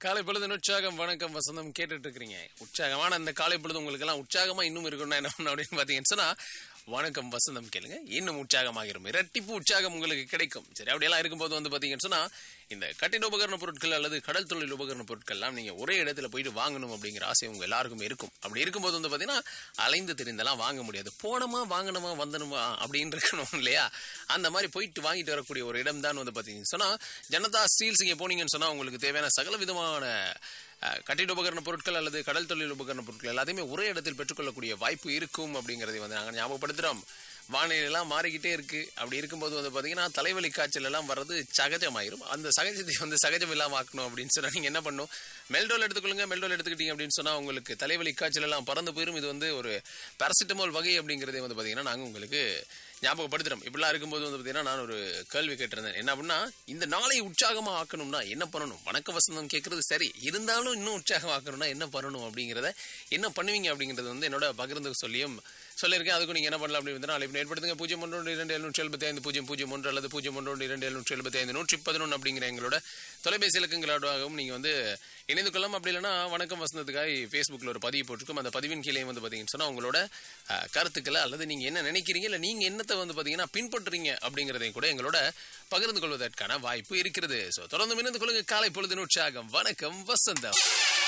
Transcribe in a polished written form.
காலை பொழுது உற்சாகம் வணக்கம் வசந்தம் கேட்டுட்டு இருக்கிறீங்க. உற்சாகமான இந்த காலை பொழுது உங்களுக்கு எல்லாம் உற்சாகமா இன்னும் இருக்கணும்னா என்ன பண்ணணும் அப்படின்னு பாத்தீங்கன்னு சொன்னா வணக்கம் வசந்தம் கேளுங்க, இன்னும் உற்சாகமாகிரும், இரட்டிப்பு உற்சாகம் உங்களுக்கு கிடைக்கும். சரி, அப்படியெல்லாம் இருக்கும்போது வந்து பாத்தீங்கன்னு சொன்னா இந்த கட்டிட உபகரண பொருட்கள் அல்லது கடல் தொழில் உபகரண பொருட்கள்லாம் நீங்க ஒரே இடத்துல போயிட்டு வாங்கணும் அப்படிங்கிற ஆசை உங்க எல்லாருக்கும் இருக்கும். அப்படி இருக்கும்போது வந்து பாத்தீங்கன்னா அலைந்து தெரிந்தெல்லாம் வாங்க முடியாது. போனமா வாங்கணுமா வந்தனுமா அப்படின்னு இருக்கணும் இல்லையா? அந்த மாதிரி போயிட்டு வாங்கிட்டு வரக்கூடிய ஒரு இடம் தான் வந்து பாத்தீங்கன்னு சொன்னா ஜனதா ஸ்டீல்ஸ். இங்க போனீங்கன்னு சொன்னா உங்களுக்கு தேவையான சகல விதமான கட்டிட உபகரண பொருட்கள் அல்லது கடல் தொழில் உபகரண பொருட்கள் எல்லாத்தையுமே ஒரே இடத்தில் பெற்றுக்கொள்ளக்கூடிய வாய்ப்பு இருக்கும் அப்படிங்கறதை வந்து நாங்கள் ஞாபகப்படுத்துறோம். வானிலை எல்லாம் மாறிக்கிட்டே இருக்கு. அப்படி இருக்கும்போது வந்து பாத்தீங்கன்னா தலைவலி காய்ச்சல் எல்லாம் வர்றது சகஜமாயிரும். அந்த சகஜத்தை வந்து சகஜம் இல்லாம ஆக்கணும் அப்படின்னு சொன்னா நீங்க என்ன பண்ணும், மெல்டோல் எடுத்துக்கொள்ளுங்க. மெல்டோல் எடுத்துக்கிட்டீங்க அப்படின்னு சொன்னா உங்களுக்கு தலைவலி காய்ச்சல் எல்லாம் பறந்து போயிடும். இது வந்து ஒரு பாராசிட்டமால் வகை அப்படிங்கறதே வந்து பாத்தீங்கன்னா நாங்க உங்களுக்கு ஞாபகப்படுத்துறோம். இப்படிலாம் இருக்கும்போது வந்து பாத்தீங்கன்னா நான் ஒரு கேள்வி கேட்டிருந்தேன். என்ன அப்படின்னா, இந்த நாளை உற்சாகமா ஆக்கணும்னா என்ன பண்ணணும்? வணக்க வசந்தம் கேட்கறது சரி, இருந்தாலும் இன்னும் உற்சாகம் ஆக்கணும்னா என்ன பண்ணணும் அப்படிங்கறத என்ன பண்ணுவீங்க அப்படிங்கறது வந்து என்னோட பகிர்ந்து சொல்லியிருக்கேன். அதுக்கு நீங்க என்ன பண்ணலாம் அப்படின்னு அழைப்பு ஏற்படுத்துங்க. 012275001 அல்லது 012275111 அப்படிங்கிற எங்களோட தொலைபேசி இலக்கங்களோடாகவும் நீங்க வந்து இணைந்து கொள்ளலாம். அப்படி இல்லைன்னா வணக்கம் வசந்தத்துக்காக ஃபேஸ்புக்கில் ஒரு பதிவு போட்டிருக்கும். அந்த பதிவின் கீழே வந்து பார்த்தீங்கன்னு சொன்னால் உங்களோட கருத்துக்களை அல்லது நீங்கள் என்ன நினைக்கிறீங்க இல்லை நீங்கள் என்னத்தை வந்து பார்த்தீங்கன்னா பின்பற்றுறீங்க அப்படிங்கிறதையும் கூட எங்களோட பகிர்ந்து கொள்வதற்கான வாய்ப்பு இருக்கிறது. ஸோ தொடர்ந்து இணைந்து கொள்ளுங்க. காலை பொழுது உற்சாகம். வணக்கம் வசந்தம்.